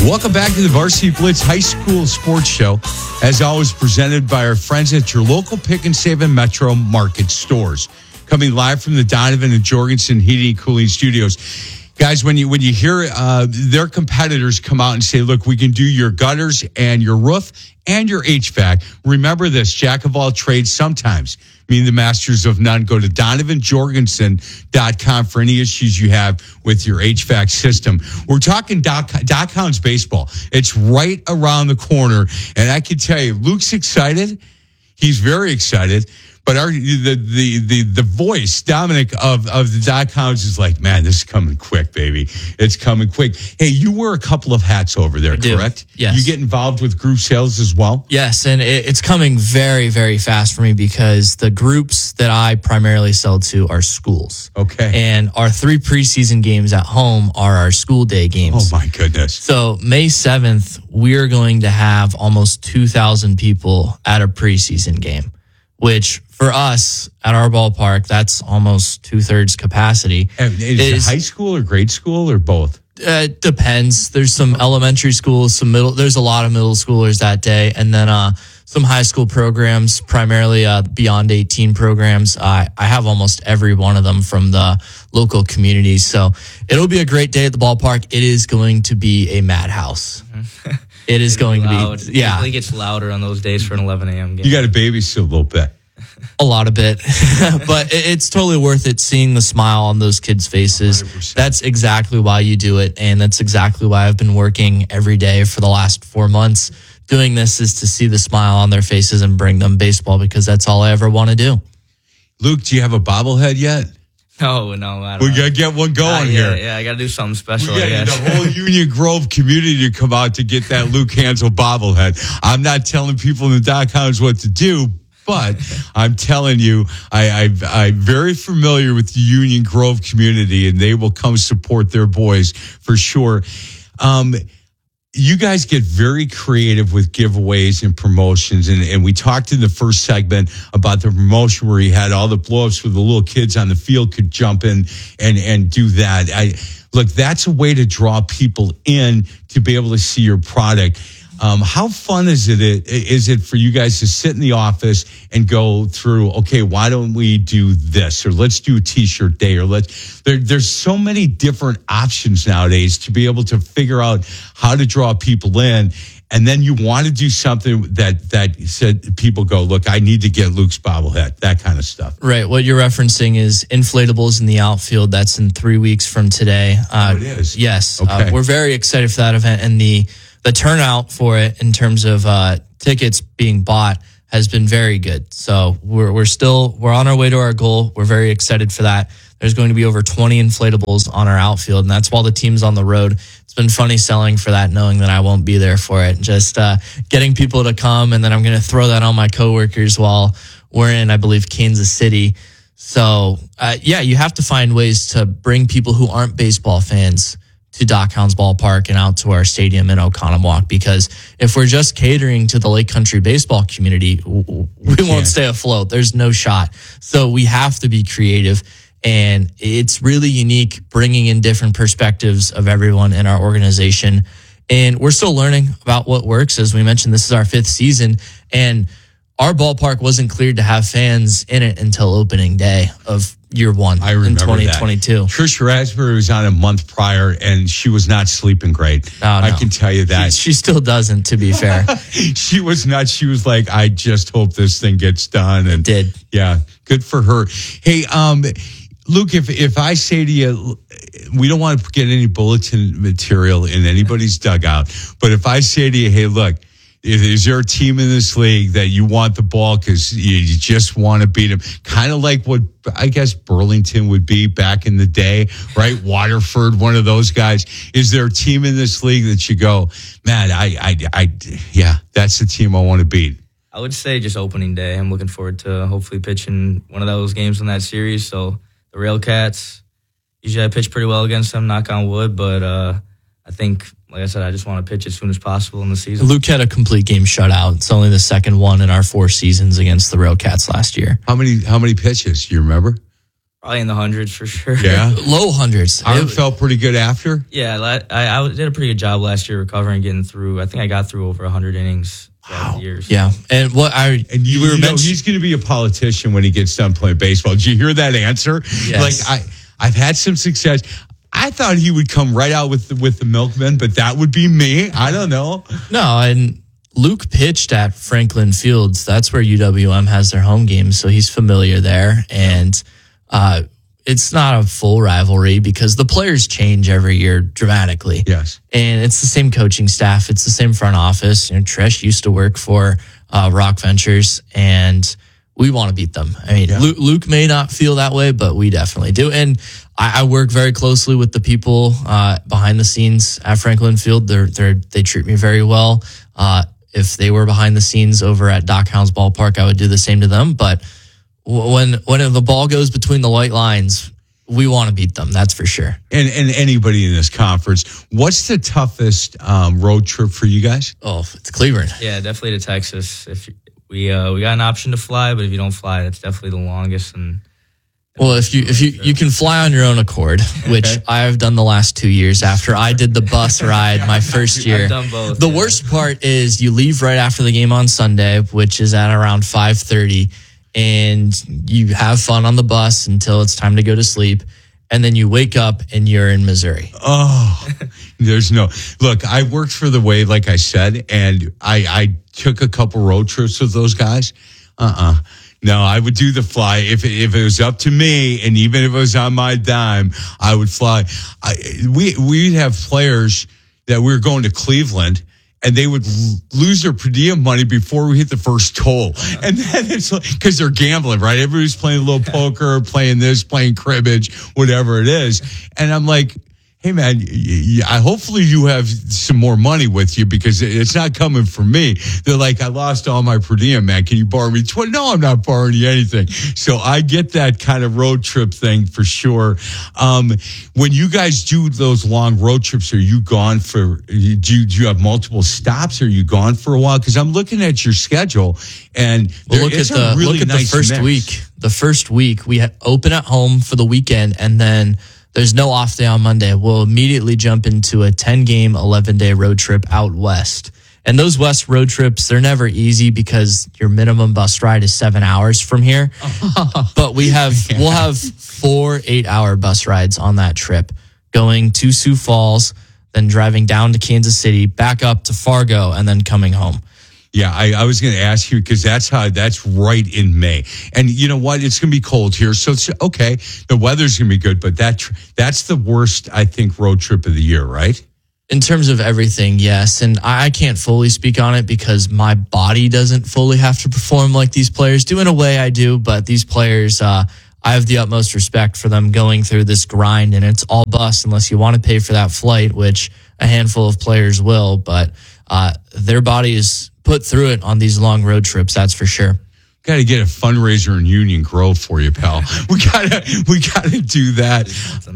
Welcome back to the Varsity Blitz High School Sports Show. As always, presented by our friends at your local Pick and Save and Metro Market stores. Coming live from the Donovan and Jorgensen Heating and Cooling Studios. Guys, when you hear their competitors come out and say, look, we can do your gutters and your roof and your HVAC. Remember this, jack of all trades sometimes mean the masters of none. Go to DonovanJorgensen.com for any issues you have with your HVAC system. We're talking Doc Hounds baseball. It's right around the corner. And I can tell you, Luke's excited. He's very excited. But the voice, Dominic, of the Doc Hounds is like, man, this is coming quick, baby. It's coming quick. Hey, you wear a couple of hats over there, correct? Yes. You get involved with group sales as well? Yes, and it's coming very, very fast for me because the groups that I primarily sell to are schools. Okay. And our 3 preseason games at home are our school day games. Oh, my goodness. So May 7th, we're going to have almost 2,000 people at a preseason game, which for us at our ballpark, that's almost 2/3 capacity. Is it high school or grade school or both? Depends. There's some elementary schools, some middle. There's a lot of middle schoolers that day, and then some high school programs, primarily beyond 18 programs. I have almost every one of them from the local communities. So it'll be a great day at the ballpark. It is going to be a madhouse. It is going to be, yeah. It definitely gets louder on those days for an 11 a.m. game. You got to babysit a little bit. A lot of it, but it's totally worth it seeing the smile on those kids' faces. 100%. That's exactly why you do it. And that's exactly why I've been working every day for the last 4 months. Doing this is to see the smile on their faces and bring them baseball because that's all I ever want to do. Luke, do you have a bobblehead yet? No, I don't. We got to get one going here. Yeah, I got to do something special. We got the whole Union Grove community to come out to get that Luke Hansel bobblehead. I'm not telling people in the Doc Hounds what to do, but I'm telling you, I'm very familiar with the Union Grove community, and they will come support their boys for sure. You guys get very creative with giveaways and promotions, and we talked in the first segment about the promotion where you had all the blow-ups where the little kids on the field could jump in and do that. Look, that's a way to draw people in to be able to see your product. How fun is it for you guys to sit in the office and go through, okay, why don't we do this? Or let's do a T-shirt day, or there's so many different options nowadays to be able to figure out how to draw people in. And then you want to do something that said people go, look, I need to get Luke's bobblehead, that kind of stuff. Right. What you're referencing is inflatables in the outfield. That's in 3 weeks from today. It is? Yes. Okay. We're very excited for that event, and the turnout for it in terms of tickets being bought has been very good. So we're on our way to our goal. We're very excited for that. There's going to be over 20 inflatables on our outfield, and that's while the team's on the road. It's been funny selling for that, knowing that I won't be there for it. Just getting people to come, and then I'm going to throw that on my coworkers while we're in, I believe, Kansas City. So, you have to find ways to bring people who aren't baseball fans to Doc Hounds Ballpark and out to our stadium in Oconomowoc, because if we're just catering to the Lake Country baseball community, we won't stay afloat. There's no shot. So we have to be creative, and it's really unique bringing in different perspectives of everyone in our organization. And we're still learning about what works. As we mentioned, this is our 5th season, and our ballpark wasn't cleared to have fans in it until opening day of year 1 in 2022. That. Trish Raspberry was on a month prior, and she was not sleeping great. No. I can tell you that. She still doesn't, to be fair. She was not. She was like, I just hope this thing gets done. And it did. Yeah, good for her. Hey, Luke, if I say to you, we don't want to get any bulletin material in anybody's dugout, but if I say to you, hey, look, is there a team in this league that you want the ball because you just want to beat them? Kind of like what I guess Burlington would be back in the day, right? Waterford, one of those guys. Is there a team in this league that you go, man, yeah, that's the team I want to beat? I would say just opening day. I'm looking forward to hopefully pitching one of those games in that series. So the Railcats, usually I pitch pretty well against them, knock on wood, but I think, like I said, I just want to pitch as soon as possible in the season. Luke had a complete game shutout. It's only the second one in our 4 seasons against the Railcats last year. How many pitches? Do you remember? Probably in the hundreds for sure. Yeah. Low hundreds. Arm felt pretty good after. Yeah, I did a pretty good job last year recovering, getting through. I think I got through over 100 innings throughout the years. Yeah. And You were mentioning he's going to be a politician when he gets done playing baseball. Did you hear that answer? Yes. Like I've had some success. I thought he would come right out with the milkman, but that would be me. I don't know. No, and Luke pitched at Franklin Fields. That's where UWM has their home games, so he's familiar there. And it's not a full rivalry because the players change every year dramatically. Yes. And it's the same coaching staff. It's the same front office. Trish used to work for Rock Ventures, and we want to beat them. I mean, Luke may not feel that way, but we definitely do. And I work very closely with the people behind the scenes at Franklin Field. They treat me very well. If they were behind the scenes over at Doc Hounds Ballpark, I would do the same to them. But when the ball goes between the white lines, we want to beat them. That's for sure. And anybody in this conference, what's the toughest road trip for you guys? Oh, it's Cleveland. Yeah, definitely to Texas. If we got an option to fly, but if you don't fly, that's definitely the longest. And well, if you can fly on your own accord, which I've done the last 2 years after I did the bus ride my first year. I've done both. The worst part is you leave right after the game on Sunday, which is at around 5:30, and you have fun on the bus until it's time to go to sleep. And then you wake up and you're in Missouri. Oh, there's no look. I worked for the Wave, like I said, and I took a couple road trips with those guys. No, I would do the fly if it was up to me, and even if it was on my dime, I would fly. We'd have players that we were going to Cleveland, and they would lose their per diem money before we hit the first toll. And then it's like, because they're gambling, right? Everybody's playing a little poker, playing this, playing cribbage, whatever it is. And I'm like, hey, man, hopefully you have some more money with you because it's not coming from me. They're like, I lost all my per diem, man. Can you borrow me 20? No, I'm not borrowing you anything. So I get that kind of road trip thing for sure. When you guys do those long road trips, are you gone for, do you have multiple stops? Or are you gone for a while? Because I'm looking at your schedule and look at the first week. The first week we open at home for the weekend, and then there's no off day on Monday. We'll immediately jump into a 10-game, 11-day road trip out west. And those west road trips, they're never easy because your minimum bus ride is 7 hours from here. But we'll have 4 8-hour bus rides on that trip, going to Sioux Falls, then driving down to Kansas City, back up to Fargo, and then coming home. Yeah, I was going to ask you because that's right in May. And you know what? It's going to be cold here. So it's okay. The weather's going to be good, but that's the worst, I think, road trip of the year, right? In terms of everything, yes. And I can't fully speak on it because my body doesn't fully have to perform like these players do. In a way, I do. But these players, I have the utmost respect for them going through this grind. And it's all bus unless you want to pay for that flight, which a handful of players will. But their body is put through it on these long road trips, that's for sure. Got to get a fundraiser in Union Grove for you, pal. we gotta do that.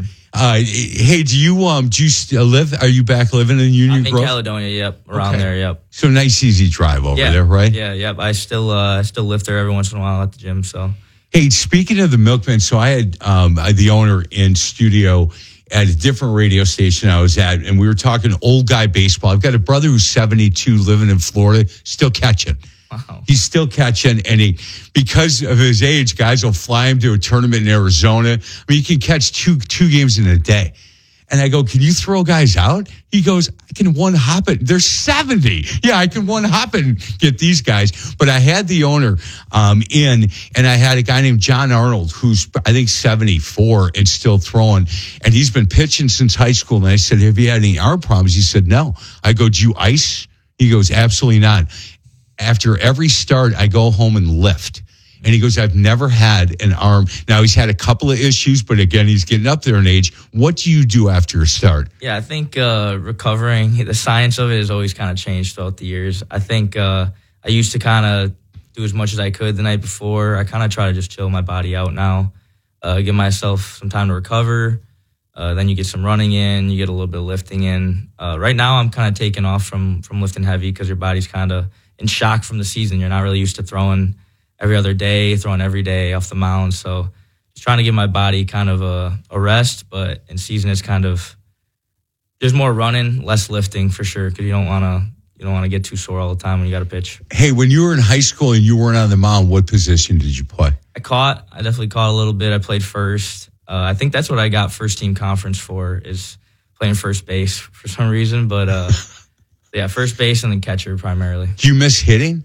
Hey, do you still live? Are you back living in Union Grove? I'm in Caledonia, yep, around there, yep. So nice, easy drive over there, right? Yeah, yep. I still lift there every once in a while at the gym. So, hey, speaking of the Milkman, so I had the owner in studio at a different radio station I was at, and we were talking old guy baseball. I've got a brother who's 72 living in Florida, still catching. Wow. He's still catching, and because of his age, guys will fly him to a tournament in Arizona. I mean, he can catch two games in a day. And I go, can you throw guys out? He goes, I can one hop it. They're 70. Yeah, I can one hop it and get these guys. But I had the owner in, and I had a guy named John Arnold, who's I think 74 and still throwing. And he's been pitching since high school. And I said, have you had any arm problems? He said, no. I go, do you ice? He goes, absolutely not. After every start, I go home and lift. And he goes, I've never had an arm. Now, he's had a couple of issues, but again, he's getting up there in age. What do you do after a start? Yeah, I think recovering, the science of it has always kind of changed throughout the years. I think I used to kind of do as much as I could the night before. I kind of try to just chill my body out now, give myself some time to recover. Then you get some running in, you get a little bit of lifting in. Right now, I'm kind of taking off from lifting heavy because your body's kind of in shock from the season. You're not really used to throwing every other day, throwing every day off the mound. So trying to give my body kind of a rest, but in season it's kind of there's more running, less lifting for sure, because you don't want to get too sore all the time when you got to pitch. Hey, when you were in high school and you weren't on the mound, what position did you play? I definitely caught a little bit. I played first. I think that's what I got first team conference for, is playing first base for some reason. But yeah, first base and then catcher primarily. Do you miss hitting?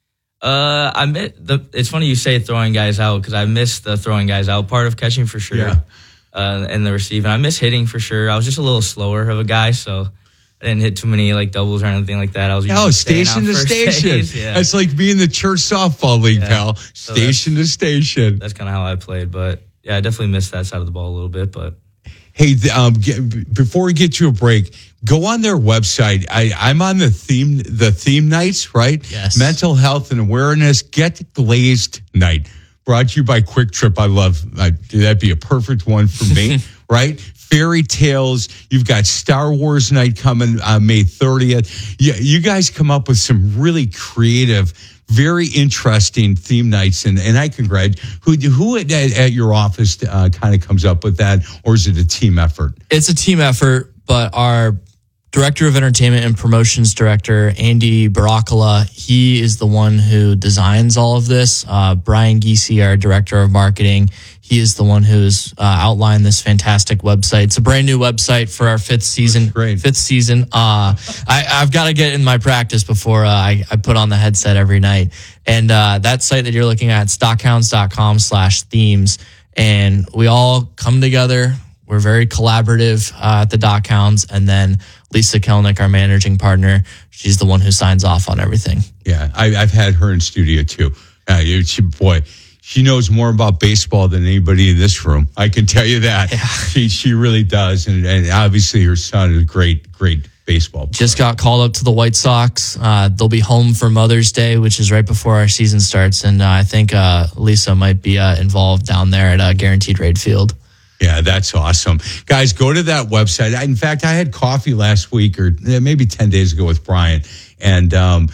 It's funny you say throwing guys out, because I miss the throwing guys out part of catching for sure. Yeah. And the receiving. I miss hitting for sure. I was just a little slower of a guy, so I didn't hit too many like doubles or anything like that. I was usually station to station. Yeah. That's like being in the church softball league, pal. So station to station. That's kind of how I played. But yeah, I definitely missed that side of the ball a little bit. But hey, before we get to a break, go on their website. I'm on the theme nights, right? Yes. Mental health and awareness. Get Glazed Night. Brought to you by Quick Trip. That'd be a perfect one for me, right? Fairy tales. You've got Star Wars night coming on May 30th. You guys come up with some really creative, very interesting theme nights, and I congratulate who at your office kind of comes up with that, or is it a team effort? It's a team effort, but our Director of Entertainment and Promotions Director, Andy Baracala, he is the one who designs all of this. Brian Giese, our Director of Marketing, he is the one who's outlined this fantastic website. It's a brand new website for our fifth season. Great. Fifth season. I've got to get in my practice before I put on the headset every night. And that site that you're looking at, stockhounds.com/themes. And we all come together. We're very collaborative at the Dock Hounds. And then Lisa Kelnick, our managing partner, she's the one who signs off on everything. Yeah, I've had her in studio too. She knows more about baseball than anybody in this room. I can tell you that. Yeah. She really does. And obviously her son is a great baseball player. Just got called up to the White Sox. They'll be home for Mother's Day, which is right before our season starts. And I think Lisa might be involved down there at Guaranteed Rate Field. Yeah, that's awesome. Guys, go to that website. In fact, I had coffee last week or maybe 10 days ago with Brian. And,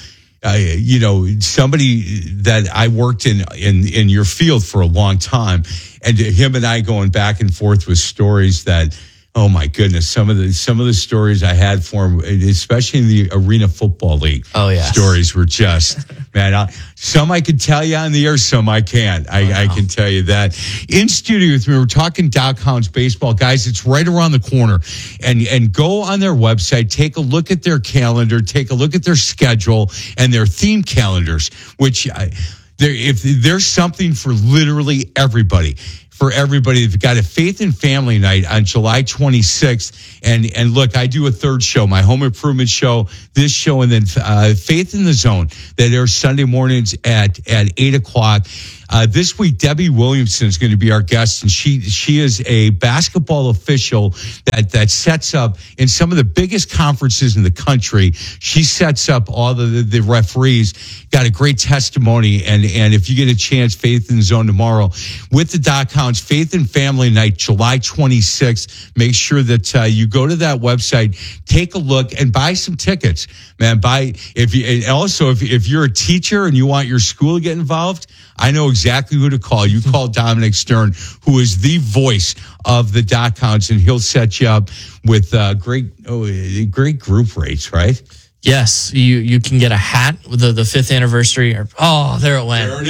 somebody that I worked in your field for a long time, and him and I going back and forth with stories that, oh my goodness, some of the stories I had for him, especially in the Arena Football League. Oh yeah, stories were just man. Some I could tell you on the air, some I can't. I can tell you that. In studio with me, we're talking Dock Hounds baseball, guys. It's right around the corner, and go on their website, take a look at their calendar, take a look at their schedule and their theme calendars. Which if there's something for literally everybody. For everybody, they've got a Faith and Family Night on July 26th. And look, I do a third show, my home improvement show, this show, and then Faith in the Zone that airs Sunday mornings at 8 o'clock. This week, Debbie Williamson is going to be our guest, and she is a basketball official that sets up in some of the biggest conferences in the country. She sets up all the referees. Got a great testimony, and if you get a chance, Faith in the Zone tomorrow with the Dock Hounds, Faith and Family Night, July 26th. Make sure that you go to that website, take a look, and buy some tickets, man. If you're a teacher and you want your school to get involved, I know exactly who to call. You call Dominic Stern, who is the voice of the Dock Hounds, and he'll set you up with great group rates, right? Yes, you can get a hat with the 5th anniversary. There it went. There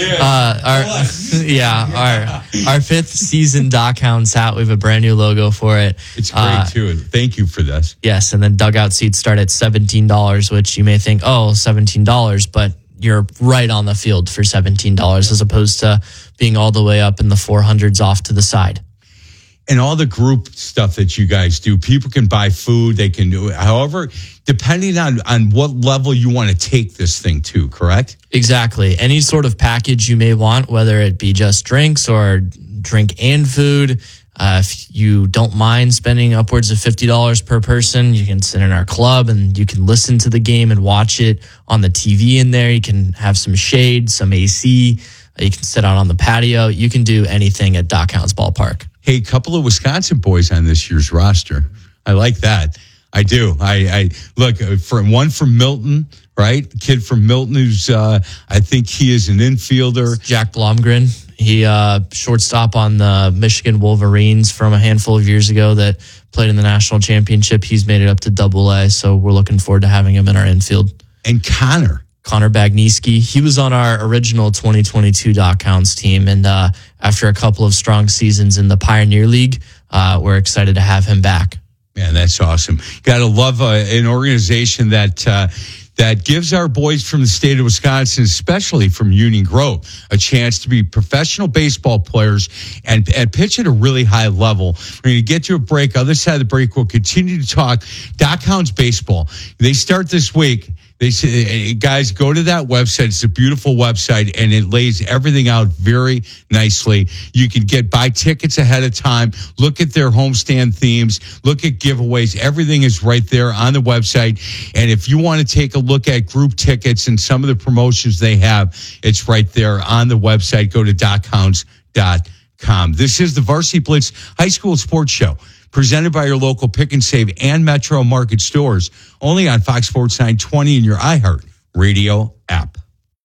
it is. Our 5th season Dock Hounds hat. We have a brand new logo for it. It's great too. Thank you for this. Yes, and then dugout seats start at $17, which you may think, $17, but you're right on the field for $17 as opposed to being all the way up in the 400s off to the side. And all the group stuff that you guys do, people can buy food, they can do it. However, depending on what level you want to take this thing to, correct? Exactly. Any sort of package you may want, whether it be just drinks or drink and food. If you don't mind spending upwards of $50 per person, you can sit in our club and you can listen to the game and watch it on the TV in there. You can have some shade, some AC. You can sit out on the patio. You can do anything at Dock Hounds Ballpark. Hey, a couple of Wisconsin boys on this year's roster. I like that. I do. I look one from Milton, right? Kid from Milton who's I think he is an infielder. Jack Blomgren. He shortstop on the Michigan Wolverines from a handful of years ago that played in the national championship. He's made it up to Double-A, so we're looking forward to having him in our infield. And Connor Bagniski, he was on our original 2022 Doc Hounds team, and after a couple of strong seasons in the Pioneer League, we're excited to have him back. Man, that's awesome. Got to love an organization that gives our boys from the state of Wisconsin, especially from Union Grove, a chance to be professional baseball players and pitch at a really high level. We're going to get to a break. Other side of the break, we'll continue to talk Doc Hounds baseball. They start this week. They say, guys, go to that website. It's a beautiful website, and it lays everything out very nicely. You can buy tickets ahead of time, look at their homestand themes, look at giveaways. Everything is right there on the website. And if you want to take a look at group tickets and some of the promotions they have, it's right there on the website. Go to DocHounds.com. This is the Varsity Blitz High School Sports Show, presented by your local Pick and Save and Metro Market stores, only on Fox Sports 920 and your iHeart Radio app.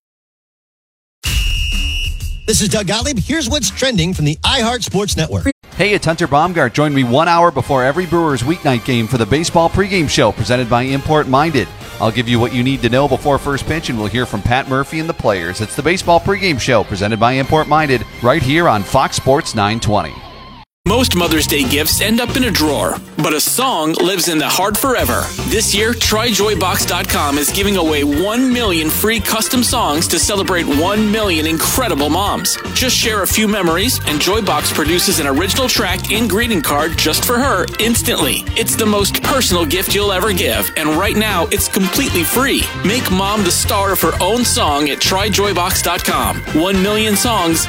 This is Doug Gottlieb. Here's what's trending from the iHeart Sports Network. Hey, it's Hunter Baumgart. Join me 1 hour before every Brewers weeknight game for the baseball pregame show presented by Import Minded. I'll give you what you need to know before first pitch, and we'll hear from Pat Murphy and the players. It's the baseball pregame show presented by Import Minded right here on Fox Sports 920. Most Mother's Day gifts end up in a drawer, but a song lives in the heart forever. This year, TryJoyBox.com is giving away 1 million free custom songs to celebrate 1 million incredible moms. Just share a few memories, and Joybox produces an original track and greeting card just for her instantly. It's the most personal gift you'll ever give, and right now, it's completely free. Make mom the star of her own song at TryJoyBox.com. 1 million songs,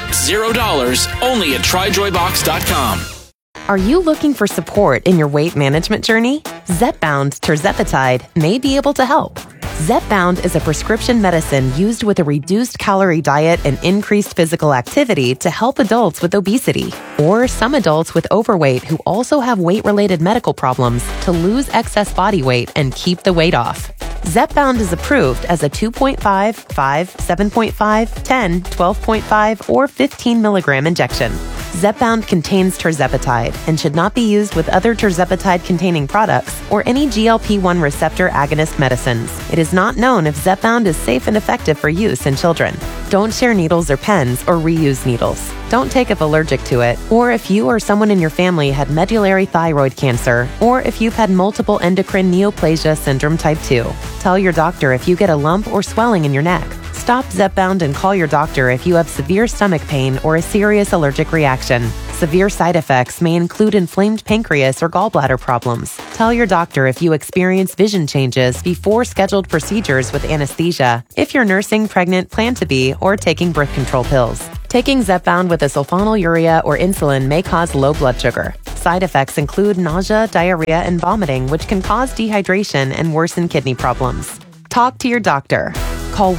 $0, only at TryJoyBox.com. Are you looking for support in your weight management journey? Zepbound tirzepatide may be able to help. Zepbound is a prescription medicine used with a reduced calorie diet and increased physical activity to help adults with obesity or some adults with overweight who also have weight-related medical problems to lose excess body weight and keep the weight off. Zepbound is approved as a 2.5, 5, 7.5, 10, 12.5, or 15 milligram injection. Zepbound contains tirzepatide and should not be used with other tirzepatide-containing products or any GLP-1 receptor agonist medicines. It is not known if Zepbound is safe and effective for use in children. Don't share needles or pens or reuse needles. Don't take if allergic to it, or if you or someone in your family had medullary thyroid cancer, or if you've had multiple endocrine neoplasia syndrome type 2. Tell your doctor if you get a lump or swelling in your neck. Stop Zepbound and call your doctor if you have severe stomach pain or a serious allergic reaction. Severe side effects may include inflamed pancreas or gallbladder problems. Tell your doctor if you experience vision changes before scheduled procedures with anesthesia, if you're nursing, pregnant, plan to be, or taking birth control pills. Taking Zepbound with a sulfonylurea or insulin may cause low blood sugar. Side effects include nausea, diarrhea, and vomiting, which can cause dehydration and worsen kidney problems. Talk to your doctor. Call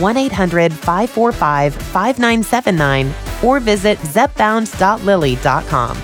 1-800-545-5979 or visit zepbound.lily.com.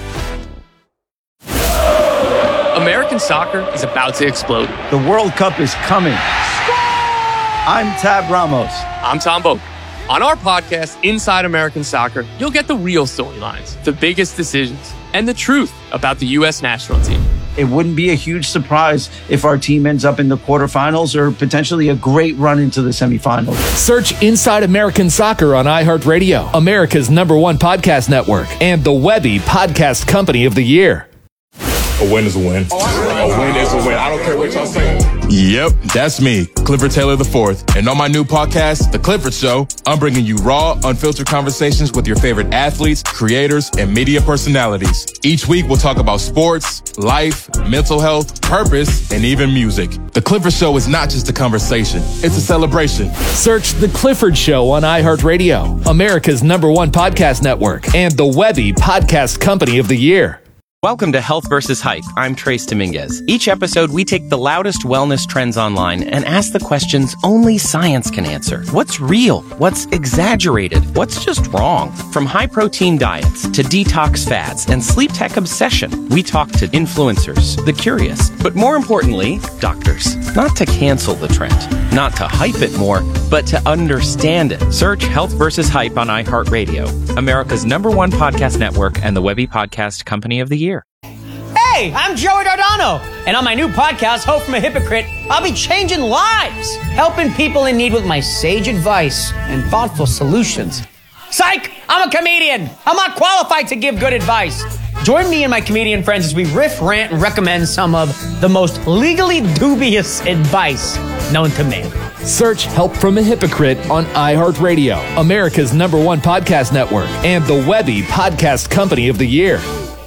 American soccer is about to explode. The World Cup is coming. I'm Tab Ramos. I'm Tom Boak. On our podcast, Inside American Soccer, you'll get the real storylines, the biggest decisions, and the truth about the U.S. national team. It wouldn't be a huge surprise if our team ends up in the quarterfinals or potentially a great run into the semifinals. Search Inside American Soccer on iHeartRadio, America's #1 podcast network, and the Webby Podcast Company of the Year. A win is a win. A win is a win. I don't care what y'all say. Yep, that's me, Clifford Taylor IV. And on my new podcast, The Clifford Show, I'm bringing you raw, unfiltered conversations with your favorite athletes, creators, and media personalities. Each week, we'll talk about sports, life, mental health, purpose, and even music. The Clifford Show is not just a conversation, it's a celebration. Search The Clifford Show on iHeartRadio, America's #1 podcast network, and the Webby Podcast Company of the Year. Welcome to Health vs. Hype. I'm Trace Dominguez. Each episode, we take the loudest wellness trends online and ask the questions only science can answer. What's real? What's exaggerated? What's just wrong? From high-protein diets to detox fads and sleep tech obsession, we talk to influencers, the curious, but more importantly, doctors. Not to cancel the trend, not to hype it more, but to understand it. Search Health vs. Hype on iHeartRadio, America's #1 podcast network and the Webby Podcast Company of the Year. Hey, I'm Joey Dardano, and on my new podcast, Hope from a Hypocrite, I'll be changing lives, helping people in need with my sage advice and thoughtful solutions. Psych! I'm a comedian. I'm not qualified to give good advice. Join me and my comedian friends as we riff, rant, and recommend some of the most legally dubious advice known to man. Search Help from a Hypocrite on iHeartRadio, America's #1 podcast network, and the Webby Podcast Company of the Year.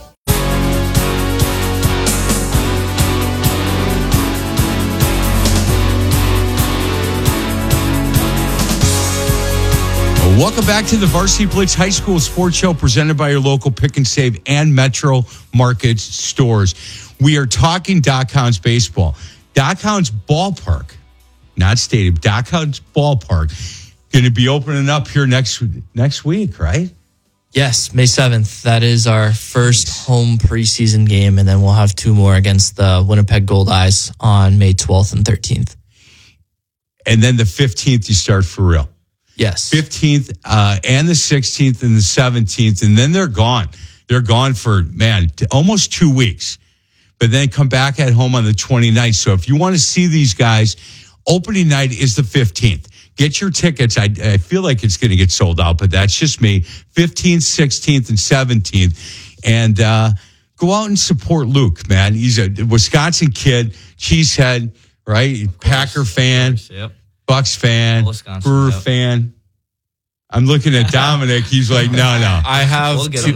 Welcome back to the Varsity Blitz High School Sports Show presented by your local Pick and Save and Metro Market stores. We are talking Doc Hounds baseball. Doc Hounds Ballpark, not stadium, Doc Hounds Ballpark, going to be opening up here next week, right? Yes, May 7th. That is our first home preseason game, and then we'll have 2 more against the Winnipeg Gold Eyes on May 12th and 13th. And then the 15th, you start for real. Yes. 15th and the 16th and the 17th, and then they're gone. They're gone for, almost 2 weeks. But then come back at home on the 29th. So if you want to see these guys, opening night is the 15th. Get your tickets. I feel like it's going to get sold out, but that's just me. 15th, 16th, and 17th. And go out and support Luke, man. He's a Wisconsin kid, Cheesehead, right? Packer fan. Yep. Bucks fan, Brewer fan. I'm looking at Dominic. He's like, no. I have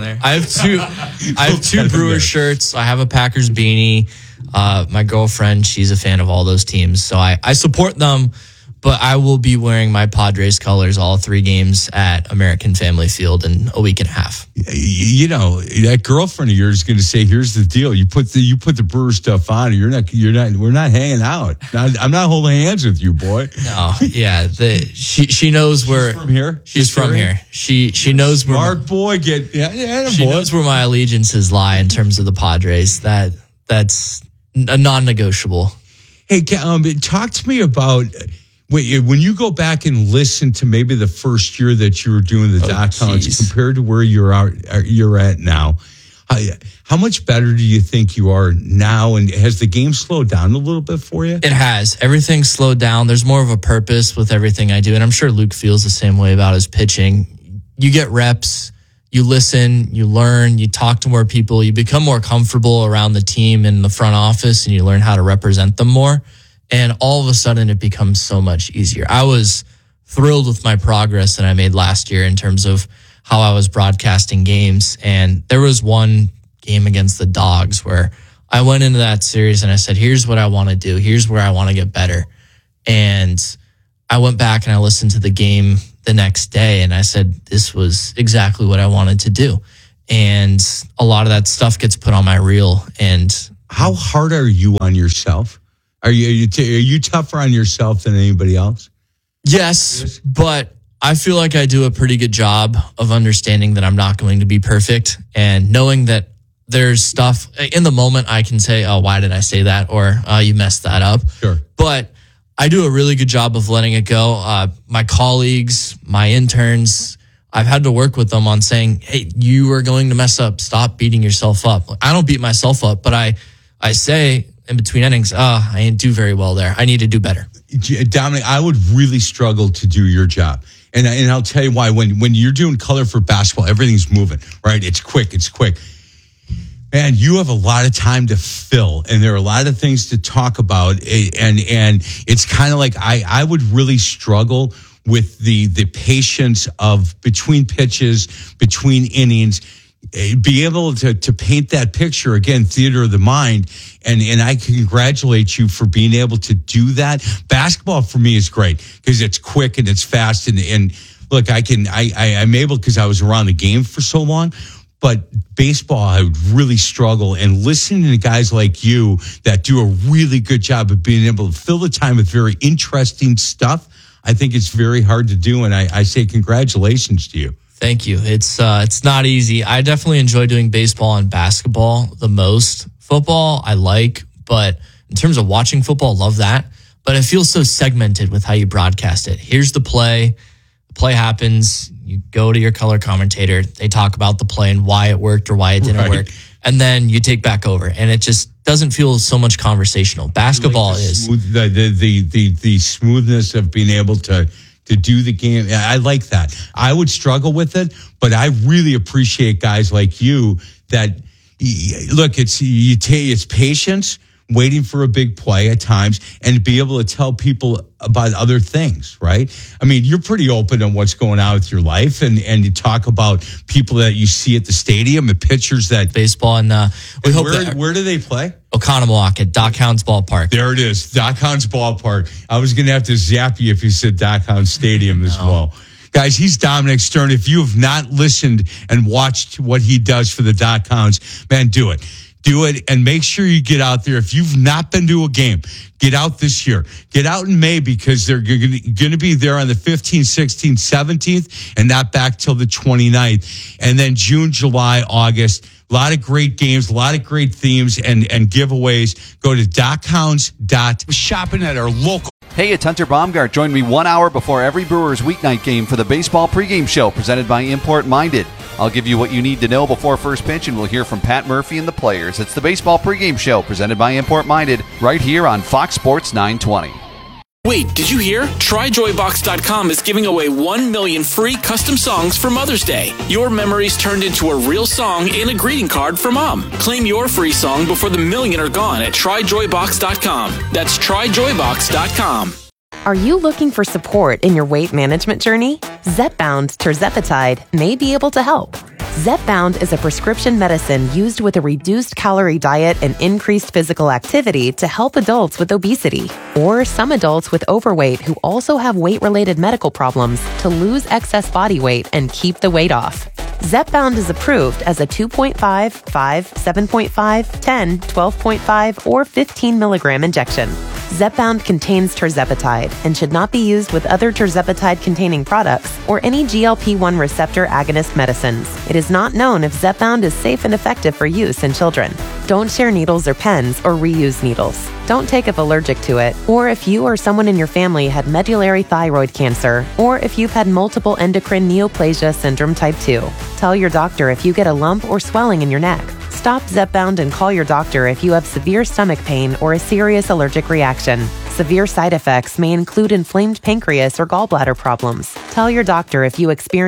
two Brewer shirts. I have a Packers beanie. My girlfriend, she's a fan of all those teams, so I support them. But I will be wearing my Padres colors all 3 games at American Family Field in a week and a half. You know, that girlfriend of yours is going to say, "Here's the deal: you put the Brewer stuff on. We're not hanging out. I'm not holding hands with you, boy." No, yeah, she knows where she's from here. She's from here. She knows where smart boy knows where my allegiances lie in terms of the Padres. That's a non-negotiable. Hey, talk to me about. When you go back and listen to maybe the first year that you were doing the Doc Hounds compared to where you're at now, how much better do you think you are now? And has the game slowed down a little bit for you? It has. Everything's slowed down. There's more of a purpose with everything I do. And I'm sure Luke feels the same way about his pitching. You get reps, you listen, you learn, you talk to more people, you become more comfortable around the team in the front office, and you learn how to represent them more. And all of a sudden, it becomes so much easier. I was thrilled with my progress that I made last year in terms of how I was broadcasting games. And there was one game against the Dogs where I went into that series and I said, here's what I want to do. Here's where I want to get better. And I went back and I listened to the game the next day and I said, this was exactly what I wanted to do. And a lot of that stuff gets put on my reel. And how hard are you on yourself? Are you tougher on yourself than anybody else? Yes, but I feel like I do a pretty good job of understanding that I'm not going to be perfect and knowing that there's stuff in the moment I can say, oh, why did I say that? Or you messed that up. Sure. But I do a really good job of letting it go. My colleagues, my interns, I've had to work with them on saying, hey, you are going to mess up. Stop beating yourself up. I don't beat myself up, but I say in between innings, I didn't do very well there. I need to do better. Dominic, I would really struggle to do your job. And I'll tell you why. When you're doing color for basketball, everything's moving, right? It's quick. Man, you have a lot of time to fill, and there are a lot of things to talk about. And it's kind of like I would really struggle with the patience of between pitches, between innings, be able to paint that picture again, theater of the mind. And I congratulate you for being able to do that. Basketball for me is great because it's quick and it's fast. And look, I'm able because I was around the game for so long. But baseball, I would really struggle. And listening to guys like you that do a really good job of being able to fill the time with very interesting stuff, I think it's very hard to do. And I say congratulations to you. Thank you. It's not easy. I definitely enjoy doing baseball and basketball the most. Football, I like, but in terms of watching football, love that. But it feels so segmented with how you broadcast it. Here's the play happens. You go to your color commentator. They talk about the play and why it worked or why it didn't work. And then you take back over. And it just doesn't feel so much conversational. Basketball is. The smoothness of being able to do the game. I like that. I would struggle with it, but I really appreciate guys like you that, look, it's patience, waiting for a big play at times, and to be able to tell people about other things, right? I mean, you're pretty open on what's going on with your life, and you talk about people that you see at the stadium, the pitchers that baseball, and where do they play? Oconomowoc at Doc Hound's Ballpark. There it is, Doc Hound's Ballpark. I was going to have to zap you if you said Doc Hound Stadium as well. Guys, he's Dominic Stern. If you have not listened and watched what he does for the Doc Hounds, man, do it. Do it, and make sure you get out there. If you've not been to a game, get out this year. Get out in May, because they're going to be there on the 15th, 16th, 17th, and not back till the 29th. And then June, July, August. A lot of great games, a lot of great themes and giveaways. Go to DocHounds. Shopping at our local. Hey, it's Hunter Baumgart. Join me 1 hour before every Brewers weeknight game for the baseball pregame show presented by Import Minded. I'll give you what you need to know before first pitch, and we'll hear from Pat Murphy and the players. It's the baseball pregame show presented by Import Minded right here on Fox Sports 920. Wait, did you hear? TryJoyBox.com is giving away 1 million free custom songs for Mother's Day. Your memories turned into a real song and a greeting card for Mom. Claim your free song before the million are gone at TryJoyBox.com. That's TryJoyBox.com. Are you looking for support in your weight management journey? Zepbound Tirzepatide may be able to help. Zepbound is a prescription medicine used with a reduced calorie diet and increased physical activity to help adults with obesity, or some adults with overweight who also have weight-related medical problems, to lose excess body weight and keep the weight off. Zepbound is approved as a 2.5, 5, 7.5, 10, 12.5, or 15 milligram injection. Zepbound contains tirzepatide and should not be used with other tirzepatide-containing products or any GLP-1 receptor agonist medicines. It is not known if Zepbound is safe and effective for use in children. Don't share needles or pens or reuse needles. Don't take if allergic to it, or if you or someone in your family had medullary thyroid cancer, or if you've had multiple endocrine neoplasia syndrome type 2. Tell your doctor if you get a lump or swelling in your neck. Stop Zepbound and call your doctor if you have severe stomach pain or a serious allergic reaction. Severe side effects may include inflamed pancreas or gallbladder problems. Tell your doctor if you experience